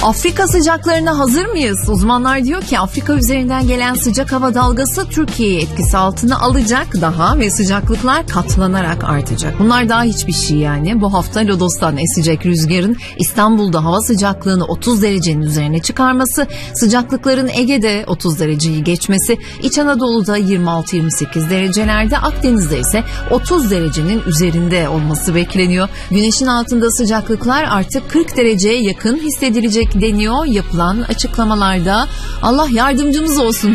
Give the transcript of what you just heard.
Afrika sıcaklarına hazır mıyız? Uzmanlar diyor ki Afrika üzerinden gelen sıcak hava dalgası Türkiye'yi etkisi altına alacak daha ve sıcaklıklar katlanarak artacak. Bunlar daha hiçbir şey yani. Bu hafta Lodos'tan esecek rüzgarın İstanbul'da hava sıcaklığını 30 derecenin üzerine çıkarması, sıcaklıkların Ege'de 30 dereceyi geçmesi, İç Anadolu'da 26-28 derecelerde, Akdeniz'de ise 30 derecenin üzerinde olması bekleniyor. Güneşin altında sıcaklıklar artık 40 dereceye yakın hissedilecek deniyor yapılan açıklamalarda. Allah yardımcımız olsun.